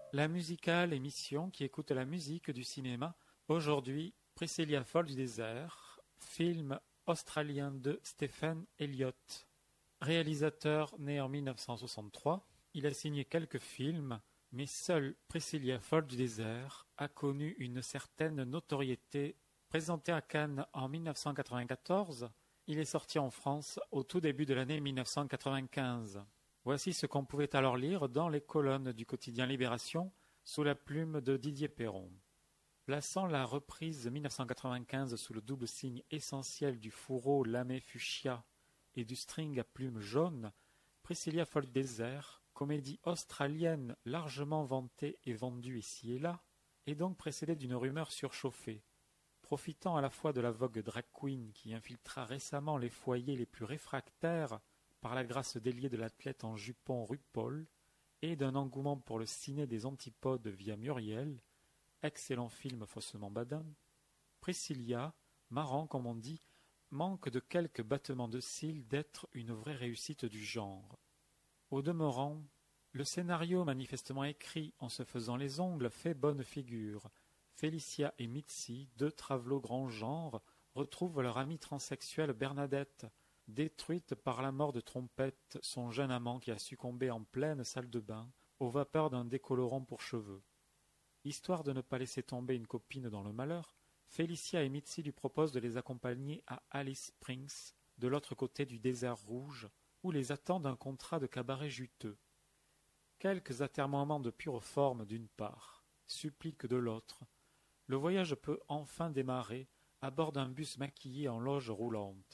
La musicale émission qui écoute la musique du cinéma. Aujourd'hui, Priscilla folle du désert, film australien de Stephen Elliott. Réalisateur né en 1963, il a signé quelques films, mais seule Priscilla folle du désert a connu une certaine notoriété. Présenté à Cannes en 1994, il est sorti en France au tout début de l'année 1995. Voici ce qu'on pouvait alors lire dans les colonnes du quotidien Libération sous la plume de Didier Perron. Plaçant la reprise 1995 sous le double signe essentiel du fourreau lamé fuchsia et du string à plumes jaunes, Priscilla folle du désert, comédie australienne largement vantée et vendue ici et là, est donc précédée d'une rumeur surchauffée. Profitant à la fois de la vogue drag queen qui infiltra récemment les foyers les plus réfractaires par la grâce déliée de l'athlète en jupon RuPaul, et d'un engouement pour le ciné des antipodes via Muriel, excellent film faussement badin, Priscilla, marrant comme on dit, manque de quelques battements de cils d'être une vraie réussite du genre. Au demeurant, le scénario manifestement écrit en se faisant les ongles fait bonne figure. Félicia et Mitzi, deux travelots grand genre, retrouvent leur amie transsexuelle Bernadette, détruite par la mort de Trompette, son jeune amant qui a succombé en pleine salle de bain aux vapeurs d'un décolorant pour cheveux. Histoire de ne pas laisser tomber une copine dans le malheur, Félicia et Mitzi lui proposent de les accompagner à Alice Springs, de l'autre côté du désert rouge, où les attend un contrat de cabaret juteux. Quelques atermoiements de pure forme d'une part, suppliques de l'autre. Le voyage peut enfin démarrer à bord d'un bus maquillé en loge roulante.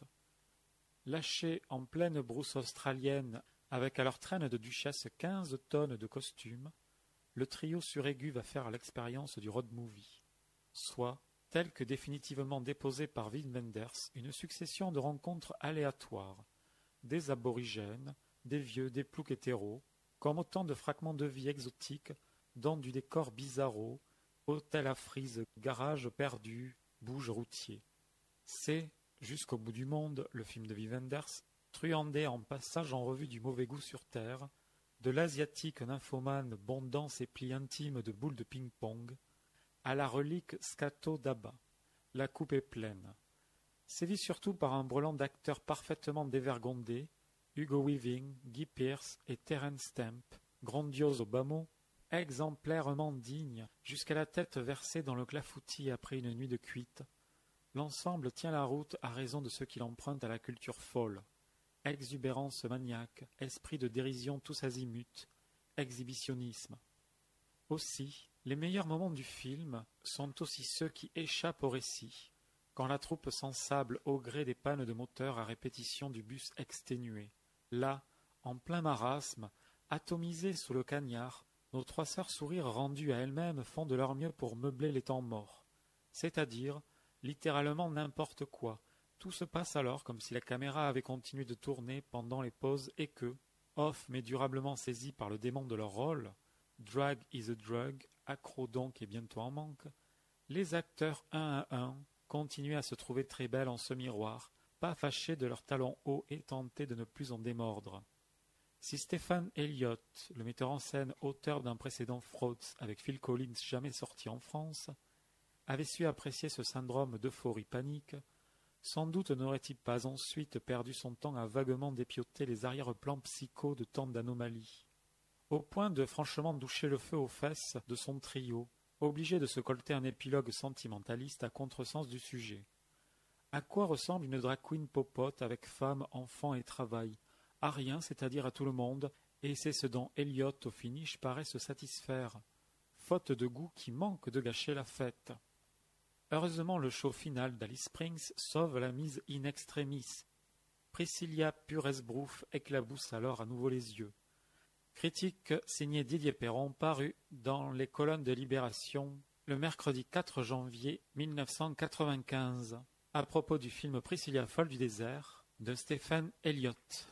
Lâchés en pleine brousse australienne, avec à leur traîne de duchesse 15 tonnes de costumes, le trio suraigu va faire l'expérience du road movie, soit, tel que définitivement déposé par Wim Wenders, une succession de rencontres aléatoires, des aborigènes, des vieux, des ploucs hétéros, comme autant de fragments de vie exotiques, dans du décor bizarro, hôtel à frise, garage perdu, bouge routier. C'est, jusqu'au bout du monde, le film de Wim Wenders, truandé en passage en revue du mauvais goût sur terre, de l'asiatique nymphomane bondant ses plis intimes de boules de ping-pong, à la relique scato d'Abba. La coupe est pleine. Sévit surtout par un brelan d'acteurs parfaitement dévergondés, Hugo Weaving, Guy Pearce et Terence Stamp, grandiose au bas mot, exemplairement dignes, jusqu'à la tête versée dans le clafoutis après une nuit de cuite. L'ensemble tient la route à raison de ce qu'il emprunte à la culture folle. Exubérance maniaque, esprit de dérision tous azimuts, exhibitionnisme. Aussi, les meilleurs moments du film sont aussi ceux qui échappent au récit, quand la troupe s'ensable au gré des pannes de moteur à répétition du bus exténué. Là, en plein marasme, atomisées sous le cagnard, nos trois sœurs sourires rendus à elles-mêmes font de leur mieux pour meubler les temps morts, c'est-à-dire littéralement n'importe quoi. Tout se passe alors comme si la caméra avait continué de tourner pendant les pauses et que, off mais durablement saisis par le démon de leur rôle, drag is a drug, accro donc et bientôt en manque, les acteurs un à un continuaient à se trouver très belles en ce miroir, pas fâchés de leurs talons hauts et tentés de ne plus en démordre. Si Stephen Elliott, le metteur en scène auteur d'un précédent Frauds avec Phil Collins jamais sorti en France, avait su apprécier ce syndrome d'euphorie panique, sans doute n'aurait-il pas ensuite perdu son temps à vaguement dépioter les arrière-plans psychos de tant d'anomalies, au point de franchement doucher le feu aux fesses de son trio, obligé de se colter un épilogue sentimentaliste à contresens du sujet. À quoi ressemble une drag queen popote avec femme, enfant et travail? À rien, c'est-à-dire à tout le monde, et c'est ce dont Elliott au finish paraît se satisfaire, faute de goût qui manque de gâcher la fête. Heureusement, le show final d'Alice Springs sauve la mise in extremis. Priscilla Puresbrouf éclabousse alors à nouveau les yeux. Critique signée Didier Perron parue dans les colonnes de Libération le mercredi 4 janvier 1995 à propos du film Priscilla folle du désert de Stephen Elliott.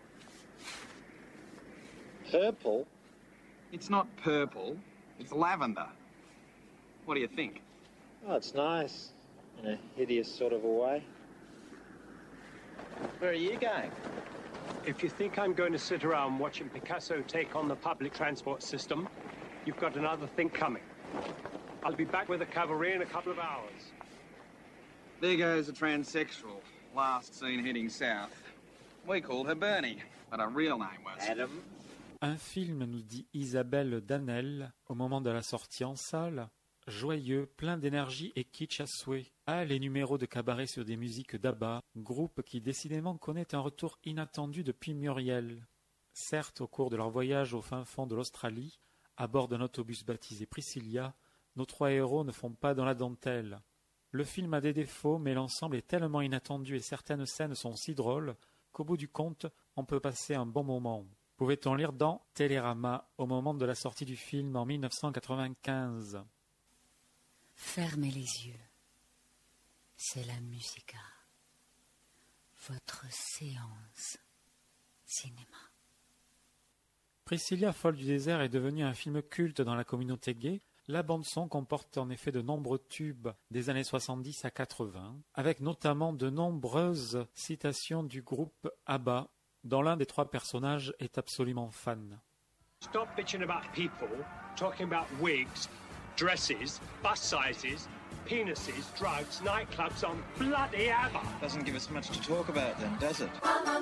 Purple? It's not purple, it's lavender. What do you think? Oh, it's nice. In a hideous sort of a way. Where are you going? If you think I'm going to sit around watching Picasso take on the public transport system, You've got another thing coming. I'll be back with the cavalry in a couple of hours. There goes a transsexual, last seen heading south. We called her Bernie, but her real name was... Adam. Un film, nous dit Isabelle Danel, au moment de la sortie en salle, joyeux, plein d'énergie et kitsch à souhait. Ah, les numéros de cabaret sur des musiques d'ABBA, groupe qui décidément connaît un retour inattendu depuis Muriel. Certes, au cours de leur voyage au fin fond de l'Australie, à bord d'un autobus baptisé Priscilla, nos trois héros ne font pas dans la dentelle. Le film a des défauts, mais l'ensemble est tellement inattendu et certaines scènes sont si drôles qu'au bout du compte, on peut passer un bon moment. Pouvait-on lire dans Télérama au moment de la sortie du film en 1995. Fermez les yeux. C'est la musica. Votre séance cinéma. Priscilla folle du désert est devenue un film culte dans la communauté gay. La bande-son comporte en effet de nombreux tubes des années 70 à 80, avec notamment de nombreuses citations du groupe ABBA, dont l'un des trois personnages est absolument fan. Stop bitching about people, talking about wigs, dresses, bus sizes, penises, drugs, nightclubs on bloody ABBA. Doesn't give us much to talk about then, does it?